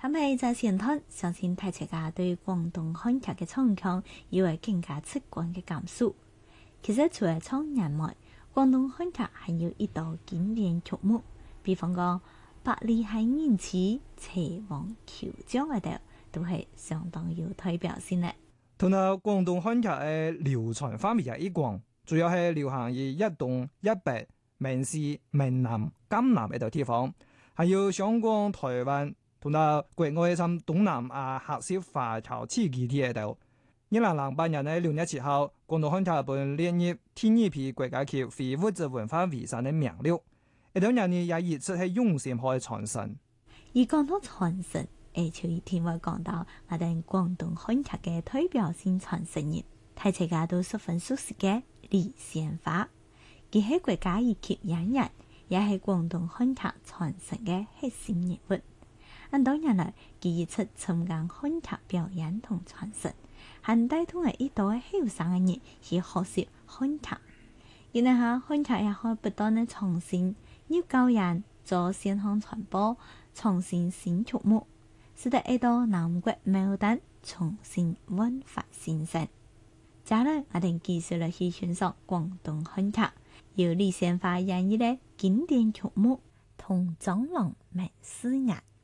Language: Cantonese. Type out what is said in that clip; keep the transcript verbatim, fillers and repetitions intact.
咁喺在前端，相信大家對廣東漢劇嘅唱腔有會更加直觀嘅感受。其實除咗唱人外，廣東漢劇還有一道經典曲目，比方講《百里行人痴》《齊王求將》嗰度，都係相當有代表性嘅。 同埋廣東漢劇嘅流傳範圍係一廣，主要係流行於一東一北、閩西、閩南、江南呢度地方，還有香港、台灣同埋國外甚東南亞客家華僑地區啲喺度。二零零八年嘅六月七號，廣東漢劇被列入第二批國家級非物質文化遺產嘅名錄。呢兩年也一直係用心去傳承。 而講到傳承，誒，就一定會講到我哋廣東漢劇嘅代表性傳承人，大家都十分熟悉嘅李仙花。佢係國家一級演員，也係廣東漢劇傳承嘅核心人物。咁多年來，佢一直參加漢劇表演同傳承，還帶動係一代後生嘅人去學習漢劇。然後下漢劇也可以不斷嘅創新，要教人做線上傳播，創新新曲目，使得一道南國牡丹重新煥發新生。接下來我哋繼續嚟去欣賞廣東漢劇，由李仙花演繹嘅經典曲目《同江郎問詩人》。